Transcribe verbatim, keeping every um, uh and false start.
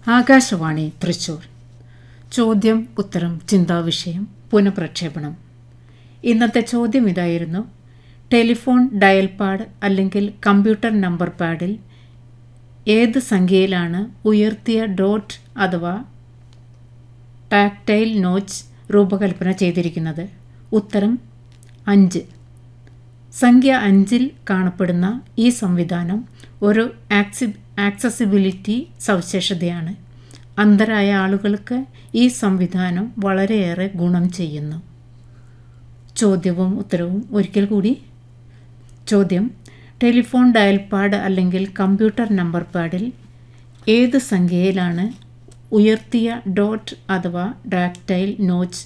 ആകാശവാണി തൃശൂർ. ചോദ്യം ഉത്തരം ചിന്താവിഷയം പുനഃപ്രക്ഷേപണം. ഇന്നത്തെ ചോദ്യം ഇതായിരുന്നു: ടെലിഫോൺ ഡയൽ പാഡ് അല്ലെങ്കിൽ കമ്പ്യൂട്ടർ നമ്പർ പാഡിൽ ഏത് സംഖ്യയിലാണ് ഉയർത്തിയ ഡോട്ട് അഥവാ ടാക്ടൈൽ നോച്ച് രൂപകൽപ്പന ചെയ്തിരിക്കുന്നത്? ഉത്തരം അഞ്ച്. സംഖ്യ അഞ്ചിൽ കാണപ്പെടുന്ന ഈ സംവിധാനം ഒരു ആക്സി ആക്സസിബിലിറ്റി സവിശേഷതയാണ്. അന്ധരായ ആളുകൾക്ക് ഈ സംവിധാനം വളരെയേറെ ഗുണം ചെയ്യുന്നു. ചോദ്യവും ഉത്തരവും ഒരിക്കൽ കൂടി. ചോദ്യം: ടെലിഫോൺ ഡയൽ പാഡ് അല്ലെങ്കിൽ കമ്പ്യൂട്ടർ നമ്പർ പാഡിൽ ഏത് സംഖ്യയിലാണ് ഉയർത്തിയ ഡോട്ട് അഥവാ ടാക്ടൈൽ നോച്ച്